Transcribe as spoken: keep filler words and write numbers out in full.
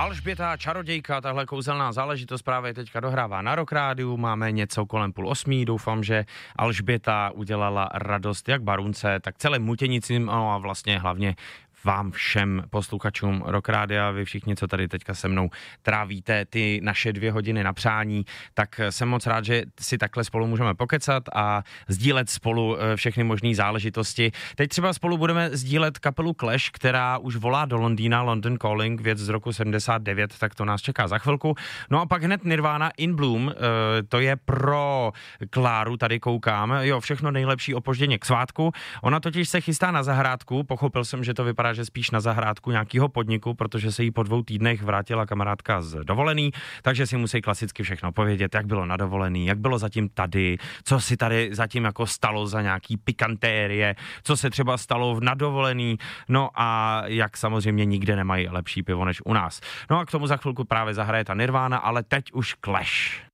Alžběta čarodějka, tahle kouzelná záležitost právě teďka dohrává na Rock Rádiu, máme něco kolem půl osmí, doufám, že Alžběta udělala radost jak Barunce, tak celým Mutěnicím, no a vlastně hlavně vám všem posluchačům Rock Rádia, vy všichni, co tady teďka se mnou trávíte ty naše dvě hodiny na přání, tak jsem moc rád, že si takhle spolu můžeme pokecat a sdílet spolu všechny možné záležitosti. Teď třeba spolu budeme sdílet kapelu Clash, která už volá do Londýna, London Calling, věc z roku sedmdesát devět, tak to nás čeká za chvilku. No a pak hned Nirvana In Bloom, to je pro Kláru, tady koukám, jo, všechno nejlepší opožděně k svátku. Ona totiž se chystá na zahrádku, pochopil jsem, že to vypadá, že spíš na zahrádku nějakého podniku, protože se jí po dvou týdnech vrátila kamarádka z dovolený, takže si musí klasicky všechno povědět, jak bylo na dovolený, jak bylo zatím tady, co si tady zatím jako stalo za nějaký pikantérie, co se třeba stalo na dovolený, no a jak samozřejmě nikde nemají lepší pivo než u nás. No a k tomu za chvilku právě zahraje ta Nirvana, ale teď už Clash.